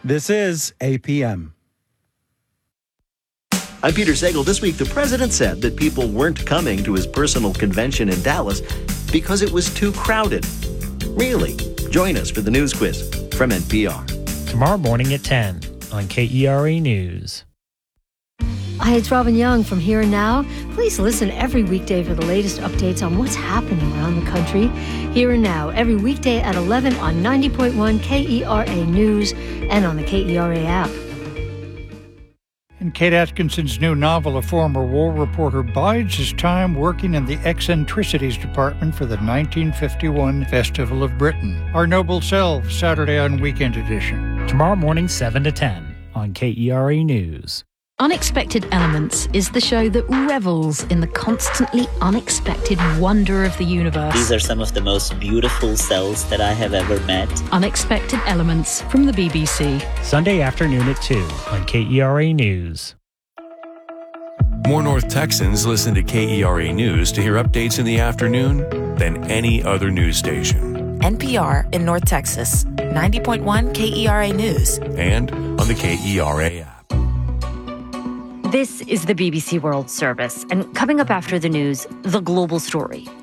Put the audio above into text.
This is APM. I'm Peter Sagal. This week, the president said that people weren't coming to his personal convention in Dallas because it was too crowded. Really? Join us for the news quiz from NPR. Tomorrow morning at 10 on KERA News. Hi, it's Robin Young from Here and Now. Please listen every weekday for the latest updates on what's happening around the country. Here and Now, every weekday at 11 on 90.1 KERA News and on the KERA app. In Kate Atkinson's new novel, a former war reporter bides his time working in the eccentricities department for the 1951 Festival of Britain. Our Noble Selves, Saturday on Weekend Edition. Tomorrow morning, 7 to 10 on KERA News. Unexpected Elements is the show that revels in the constantly unexpected wonder of the universe. These are some of the most beautiful cells that I have ever met. Unexpected Elements from the BBC. Sunday afternoon at 2 on KERA News. More North Texans listen to KERA News to hear updates in the afternoon than any other news station. NPR in North Texas, 90.1 KERA News. And on the KERA app. This is the BBC World Service, and coming up after the news, the global story.